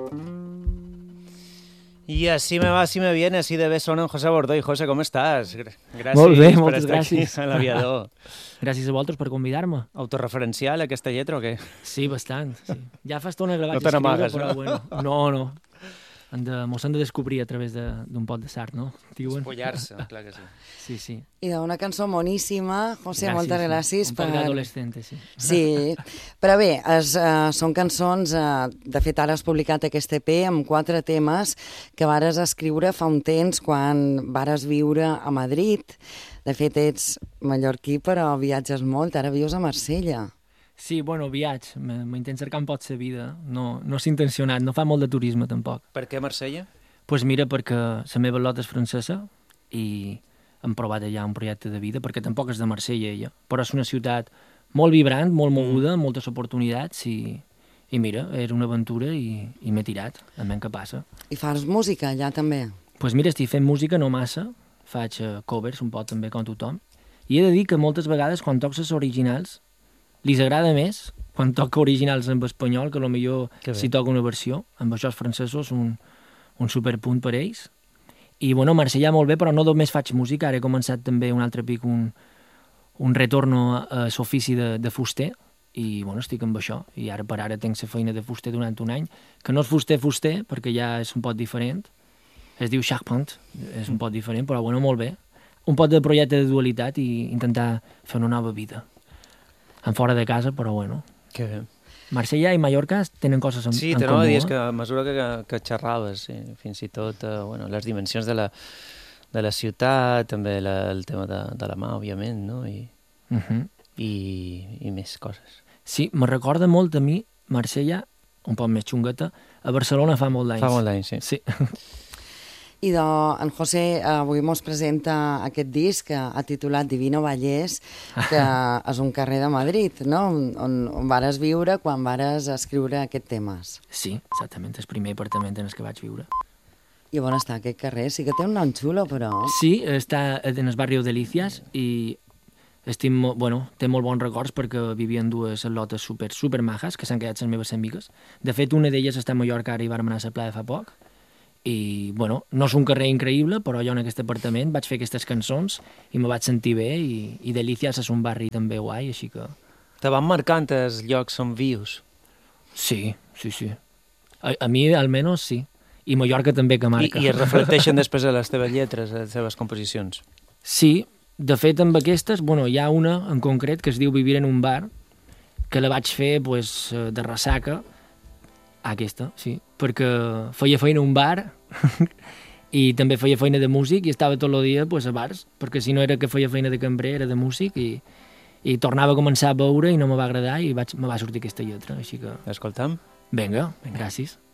Y así me va, así me viene, así de vez sonen José Bordó. Y José, com estàs? Gràcies Molt bé, per moltes estar gràcies. aquí a l'Aviador. Gràcies a vosaltres per convidar-me. Autoreferencial, aquesta lletra, o què? Sí, bastant. Sí. Ja fa estona que la No vaig te escriure, n'amagues, però no? bueno. No. Mos hem de descobrir a través d'un pot de sart, no? Diuen. Espollar-se, clar que sí. Sí. I d'una cançó moníssima, José, moltes gràcies. Un poc d'adolescente, sí. Sí, però bé, són cançons, de fet ara has publicat aquest EP amb 4 temes que vares escriure fa un temps quan vares viure a Madrid. De fet ets mallorquí però viatges molt, ara vius a Marsella. Sí, bueno, viaig. M'intent cercar un pot sa vida. No és intencionat, no fa molt de turisme tampoc. Per què Marsella? Pues mira, perquè la meva lota és francesa i hem provat allà un projecte de vida, perquè tampoc és de Marsella ella, però és una ciutat molt vibrant, molt moguda, amb moltes oportunitats i mira, era una aventura i m'he tirat, a veure què passa. I fas música allà també? Pues mira, estic fent música no massa, faig covers un poc també com tothom, i he de dir que moltes vegades quan tocs les originals li agrada més quan toca originals en espanyol que potser si toca una versió, amb això els francesos un superpunt per ells. I bueno, Marsella molt bé, però no només faig música, ara he començat també un altre pic, un retorno a l'ofici de fuster, i bueno, estic amb això, i ara per ara tinc la feina de fuster durant un any, que no és fuster, perquè ja és un poc diferent, es diu charpent, és un poc diferent, però bueno, molt bé. Un poc de projecte de dualitat i intentar fer una nova vida. En fora de casa, però bueno. Que bé. Marsella i Mallorca tenen coses en comú. Sí, t'anava a dir, és que a mesura que xerraves, fins i tot les dimensions de la ciutat, també el tema de la mà, òbviament, no? I més coses. Sí, me recorda molt a mi, Marsella, un poc més xungueta, a Barcelona fa molt d'anys. Fa molt d'anys, sí. I en José avui ens presenta aquest disc que ha titulat Divino Vallès, que és un carrer de Madrid, no? On vares viure quan vares escriure aquests temes. Sí, exactament, el primer apartament en el que vaig viure. I on està aquest carrer? Sí que té un nom xulo, però... Sí, està en el barri Delicias i té molt bons records perquè vivien dues lotes super majas que s'han quedat les meves amigues. De fet, una d'elles està a Mallorca ara i vam anar a la playa fa poc. I, bueno, no és un carrer increïble, però jo en aquest apartament vaig fer aquestes cançons i me vaig sentir bé i Delicias és un barri també guai, així que... Te van marcant els llocs on vius? Sí. A mi, almenys, sí. I Mallorca també que marca. I es reflecteixen després a les teves lletres, a les teves composicions? Sí, de fet amb aquestes, hi ha una en concret que es diu Vivir en un bar, que la vaig fer de ressaca, aquesta, sí, perquè feia feina a un bar i també feia feina de músic i estava tot el dia a bars, perquè si no era que feia feina de cambrer, era de músic i tornava a començar a beure i no me va agradar i me va sortir aquesta lletra, així que... Escolta'm. Vinga, gràcies.